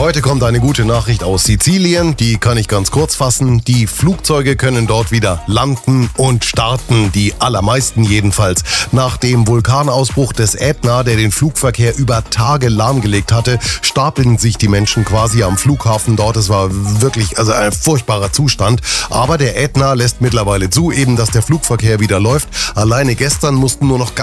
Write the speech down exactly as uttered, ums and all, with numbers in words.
Heute kommt eine gute Nachricht aus Sizilien, die kann ich ganz kurz fassen. Die Flugzeuge können dort wieder landen und starten, die allermeisten jedenfalls. Nach dem Vulkanausbruch des Ätna, der den Flugverkehr über Tage lahmgelegt hatte, stapeln sich die Menschen quasi am Flughafen dort. Es war wirklich also ein furchtbarer Zustand. Aber der Ätna lässt mittlerweile zu, eben, dass der Flugverkehr wieder läuft. Alleine gestern mussten nur noch